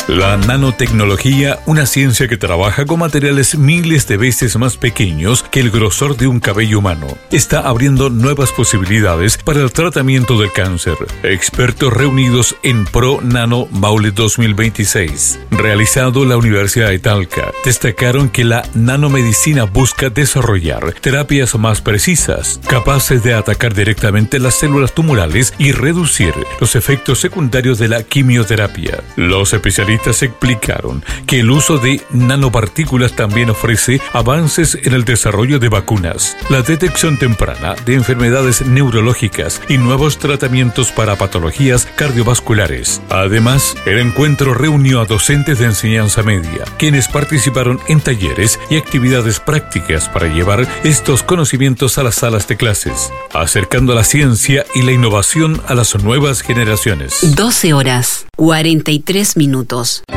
La nanotecnología, una ciencia que trabaja con materiales miles de veces más pequeños que el grosor de un cabello humano, está abriendo nuevas posibilidades para el tratamiento del cáncer. Expertos reunidos en Pro Nano Maule 2026, realizado en la Universidad de Talca, destacaron que la nanomedicina busca desarrollar terapias más precisas, capaces de atacar directamente las células tumorales y reducir los efectos secundarios de la quimioterapia. Los especialistas explicaron que el uso de nanopartículas también ofrece avances en el desarrollo de vacunas, la detección temprana de enfermedades neurológicas y nuevos tratamientos para patologías cardiovasculares. Además, el encuentro reunió a docentes de enseñanza media, quienes participaron en talleres y actividades prácticas para llevar estos conocimientos a las salas de clases, acercando la ciencia y la innovación a las nuevas generaciones. 12 horas, 43 minutos.